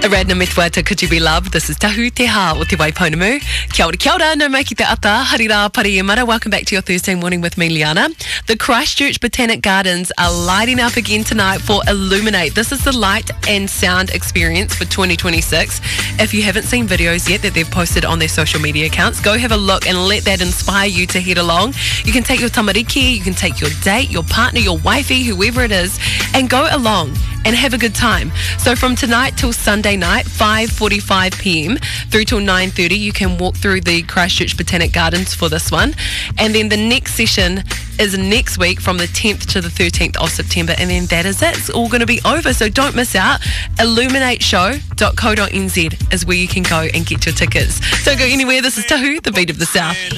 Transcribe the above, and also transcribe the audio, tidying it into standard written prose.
Radna me tuata, could you be loved? This is Tahu Te Ha o Te Waipounamu. Kia ora, no mai ki te ata, harira pari e mara. Welcome back to your Thursday morning with me, Liana. The Christchurch Botanic Gardens are lighting up again tonight for Illuminate. This is the light and sound experience for 2026. If you haven't seen videos yet that they've posted on their social media accounts, go have a look and let that inspire you to head along. You can take your tamariki, you can take your date, your partner, your wifey, whoever it is, and go along and have a good time. So from tonight till Sunday night, 5:45 p.m. through till 9:30, you can walk through the Christchurch Botanic Gardens for this one. And then the next session is next week from the 10th to the 13th of September. And then that is it. It's all going to be over. So don't miss out. illuminateshow.co.nz is where you can go and get your tickets. Don't go anywhere. This is Tahu, the beat of the South.